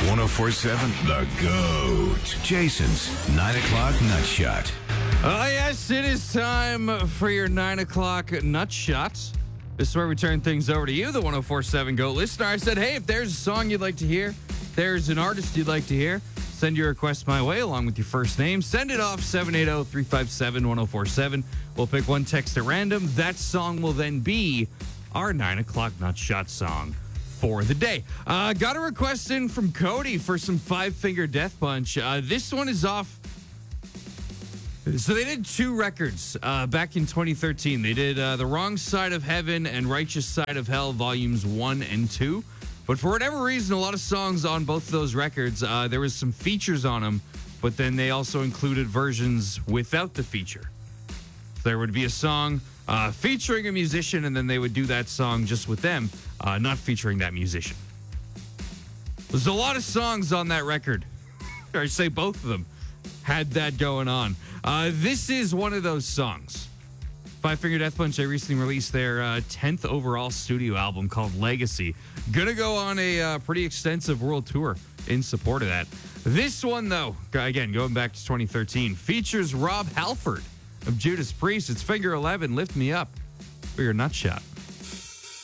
1047, The GOAT. Jason's 9 o'clock nut shot. Oh, yes, it is time for your 9 o'clock nut shots. This is where we turn things over to you, the 1047 GOAT listener. I said, hey, if there's a song you'd like to hear, there's an artist you'd like to hear, send your request my way along with your first name. Send it off 780-357-1047. We'll pick one text at random. That song will then be our 9 o'clock nut shot song for the day. Got a request in from Cody for some Five Finger Death Punch. This one is off. So they did two records back in 2013. They did The Wrong Side of Heaven and Righteous Side of Hell, volumes 1 and 2. But for whatever reason, a lot of songs on both of those records, there was some features on them, but then they also included versions without the feature. There would be a song featuring a musician, and then they would do that song just with them, not featuring that musician. There's a lot of songs on that record. Or I say both of them had that going on. This is one of those songs. Five Finger Death Punch, they recently released their 10th overall studio album called Legacy. Gonna go on a pretty extensive world tour in support of that. This one, though, again, going back to 2013, features Rob Halford of Judas Priest. It's Finger 11, Lift Me Up for your nut shot.